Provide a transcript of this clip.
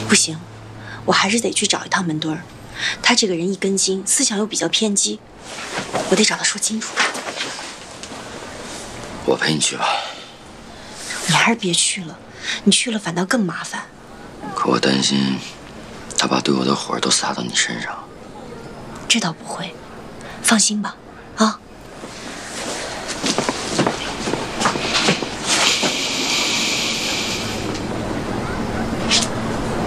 不行，我还是得去找一趟门墩儿。他这个人一根筋，思想又比较偏激，我得找他说清楚。 我陪你去吧。 你还是别去了，你去了反倒更麻烦。 可我担心，他把对我的火都撒到你身上。 这倒不会，放心吧。